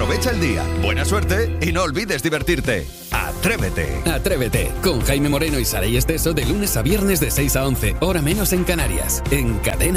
Aprovecha el día, buena suerte y no olvides divertirte. Atrévete. Atrévete, con Jaime Moreno y Saray Esteso de lunes a viernes de 6 a 11, hora menos en Canarias, en Cadena